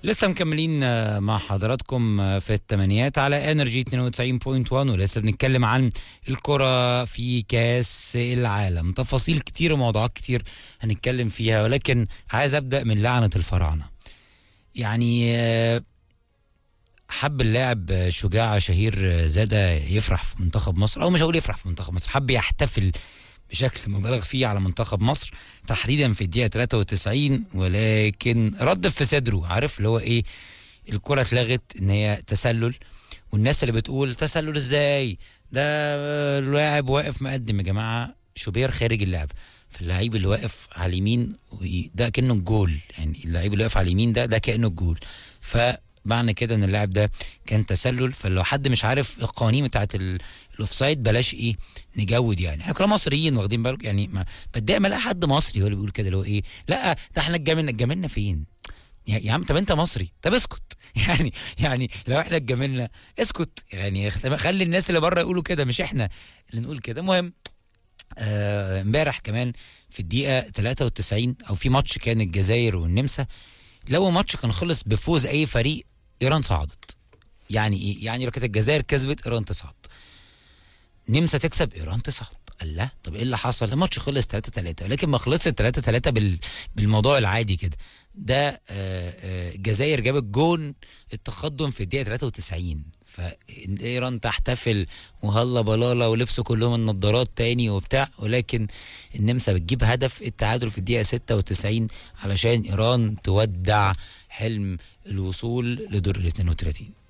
لسه مكملين مع حضراتكم في الثمانيات على انرجي 92.1 ولسه بنتكلم عن الكرة في كاس العالم. تفاصيل كتير وموضوعات كتير هنتكلم فيها، ولكن عايز ابدأ من لعنة الفراعنة. يعني حب اللاعب شجاع شهير زادة يفرح في منتخب مصر، او مش هقول يفرح في منتخب مصر، حب يحتفل بشكل مبالغ فيه على منتخب مصر تحديدا في الدقيقة 93، ولكن رد في صدره، عارف اللي هو ايه، الكرة اتلغت ان هي تسلل، والناس اللي بتقول تسلل ازاي ده اللاعب واقف مقدم. يا جماعة شوبير خارج اللعب، فاللعيب اللي واقف على اليمين ده كأنه الجول، يعني اللعيب اللي واقف على اليمين ده كأنه الجول، فمعنى كده ان اللاعب ده كان تسلل. فلو حد مش عارف القوانين بتاعت الاوفسايد بلاش ايه نجود، يعني احنا كلنا مصريين واخدين بالك، يعني ما بتضايق ما الاقي حد مصري هو اللي بيقول كده، اللي هو ايه لا ده احنا اتجاملنا فين يا عم؟ طب انت مصري، طب اسكت يعني لو احنا اتجاملنا اسكت، يعني خلي الناس اللي بره يقولوا كده مش احنا اللي نقول كده. المهم امبارح كمان في الدقيقة 93 او في ماتش كان الجزائر والنمسا، لو ماتش كان خلص بفوز اي فريق ايران صعدت. يعني ايه؟ يعني لو كانت الجزائر كسبت ايران تصعد، نمسا تكسب ايران تصعد. الله، طب ايه اللي حصل؟ الماتش خلص 3-3، ولكن ما خلصش 3-3 بالموضوع العادي كده. ده الجزائر جابت جون التقدم في الدقيقه 93، فايران تحتفل وهلا بلاله ولبسوا كلهم النظارات تاني وبتاع، ولكن النمسا بتجيب هدف التعادل في الدقيقه 96 علشان ايران تودع حلم الوصول لدور ال 32.